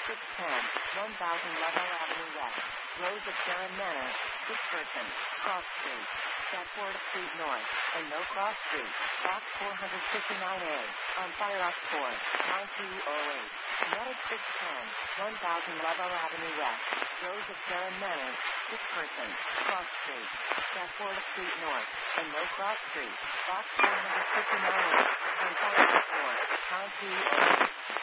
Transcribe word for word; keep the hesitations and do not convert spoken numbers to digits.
six ten, one thousand Level Avenue West, Rose of Sharon Manor, McPherson, Cross Street, Stafford Street North, and No Cross Street, Box four fifty-nine A, on Fire Off four, nine two oh eight. Netted six ten, one thousand Level Avenue West, Rose of Sharon Manor, McPherson, Cross Street, Stafford Street North, and No Cross Street, Box four fifty-nine A, on Fire Off four, nine two oh eight.